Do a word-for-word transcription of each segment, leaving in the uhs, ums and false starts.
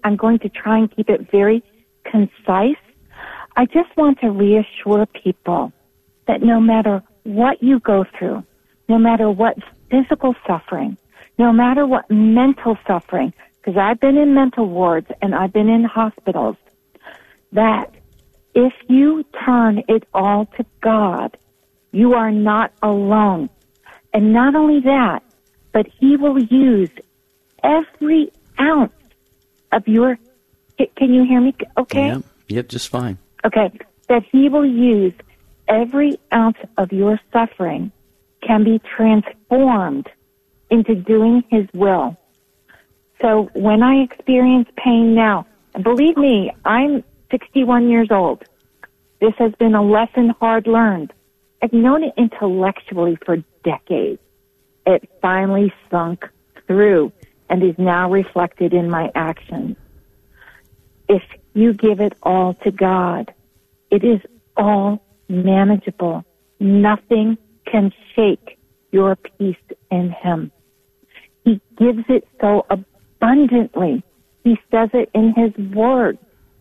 I'm going to try and keep it very concise. I just want to reassure people that no matter what you go through, no matter what physical suffering, no matter what mental suffering, because I've been in mental wards and I've been in hospitals, that if you turn it all to God, you are not alone. And not only that, but He will use every ounce of your... Can you hear me okay? Yep, yep, just fine. Okay, that He will use every ounce of your suffering can be transformed into doing His will. So when I experience pain now, and believe me, I'm sixty-one years old. This has been a lesson hard learned. I've known it intellectually for decades. It finally sunk through and is now reflected in my actions. If you give it all to God, it is all manageable. Nothing can shake your peace in Him. He gives it so abundantly. He says it in His Word.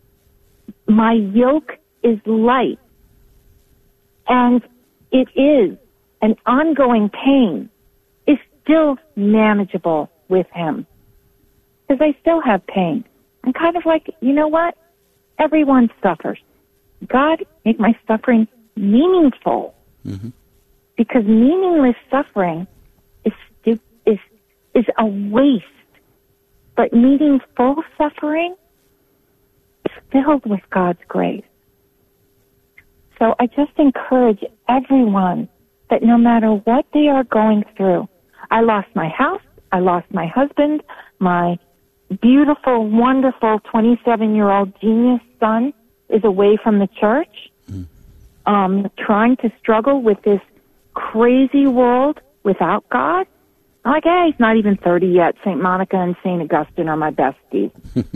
My yoke is light, and it is an ongoing pain is still manageable with Him. Because I still have pain. I'm kind of like, you know what? Everyone suffers. God, make my suffering meaningful. Mm-hmm. Because meaningless suffering is stu- is is a waste. But meaningful suffering is filled with God's grace. So I just encourage everyone that no matter what they are going through, I lost my house, I lost my husband, my beautiful, wonderful twenty-seven-year-old genius son is away from the church, mm. um, trying to struggle with this crazy world without God. I'm like, hey, he's not even thirty yet. Saint Monica and Saint Augustine are my besties.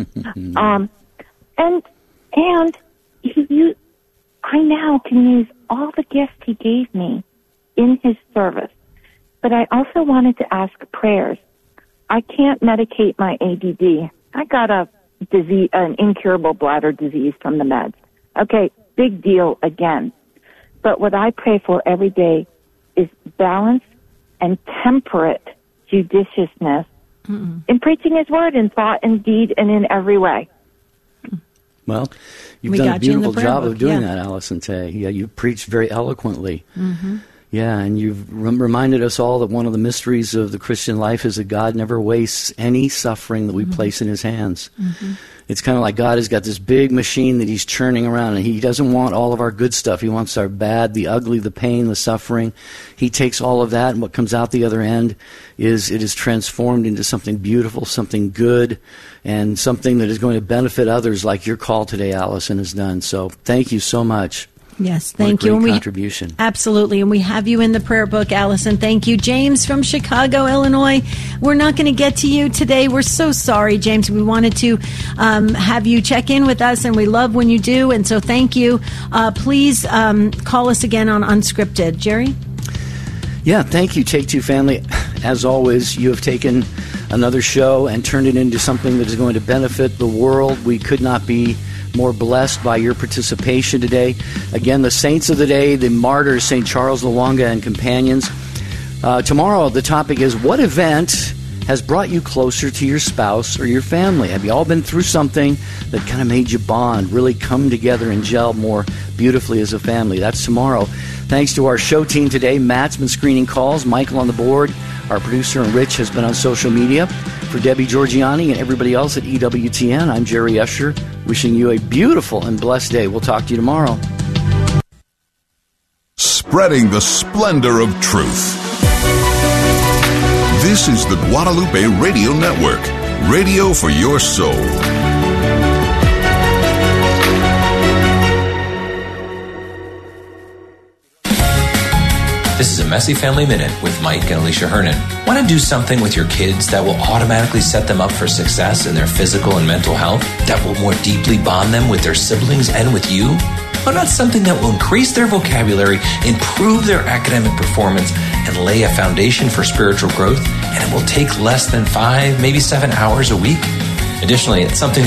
um, and and you, I now can use all the gifts He gave me in His service. But I also wanted to ask prayers. I can't medicate my A D D. I got a disease, an incurable bladder disease from the meds. Okay, big deal again. But what I pray for every day is balance and temperate judiciousness Mm-mm. in preaching His word in thought and deed and in every way. Well, you've we done a beautiful job book, of doing yeah. that, Allison Tay. Yeah, you preached very eloquently. Mm-hmm. Yeah, and you've rem- reminded us all that one of the mysteries of the Christian life is that God never wastes any suffering that we mm-hmm. place in His hands. Mm-hmm. It's kind of like God has got this big machine that He's churning around, and He doesn't want all of our good stuff. He wants our bad, the ugly, the pain, the suffering. He takes all of that, and what comes out the other end is it is transformed into something beautiful, something good, and something that is going to benefit others like your call today, Allison, has done. So thank you so much. Yes, thank what a you. great And contribution. We, absolutely. And we have you in the prayer book, Allison. Thank you. James from Chicago, Illinois. We're not going to get to you today. We're so sorry, James. We wanted to um, have you check in with us, and we love when you do. And so thank you. Uh, please um, call us again on Unscripted. Jerry? Yeah, thank you, Take Two Family. As always, you have taken another show and turned it into something that is going to benefit the world. We could not be more blessed by your participation today. Again, the saints of the day, the martyrs, Saint Charles Lwanga and companions. Uh, tomorrow, the topic is, what event has brought you closer to your spouse or your family? Have you all been through something that kind of made you bond, really come together and gel more beautifully as a family? That's tomorrow. Thanks to our show team today. Matt's been screening calls, Michael on the board, our producer, and Rich has been on social media. For Debbie Georgiani and everybody else at E W T N, I'm Jerry Usher, wishing you a beautiful and blessed day. We'll talk to you tomorrow. Spreading the splendor of truth. This is the Guadalupe Radio Network, radio for your soul. This is a Messy Family Minute with Mike and Alicia Hernon. Want to do something with your kids that will automatically set them up for success in their physical and mental health? That will more deeply bond them with their siblings and with you? Why not something that will increase their vocabulary, improve their academic performance, and lay a foundation for spiritual growth? And it will take less than five, maybe seven hours a week? Additionally, it's something